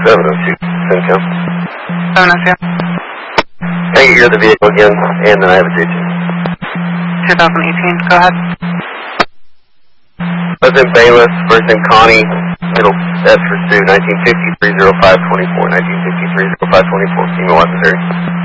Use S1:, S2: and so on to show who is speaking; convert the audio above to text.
S1: 702 Simcoe.
S2: 702.
S1: Hey, you're the vehicle again, and then I have a J2.
S2: 2018, go ahead.
S1: President Bayless, first name Connie, middle S for Sue, 1953-0524, 1953-0524, female officer.